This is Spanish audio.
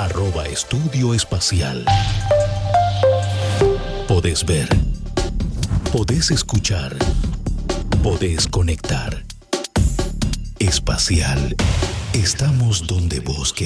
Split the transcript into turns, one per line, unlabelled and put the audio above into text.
@Estudio Espacial. Podés ver, podés escuchar, podés conectar. Espacial. Estamos donde vos querés.